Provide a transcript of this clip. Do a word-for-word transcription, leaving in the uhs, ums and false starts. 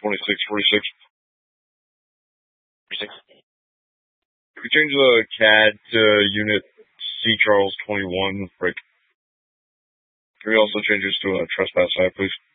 twenty-six forty-six. Can we change the C A D to unit C Charles twenty-one, break? Can we also change this to a trespass side, please?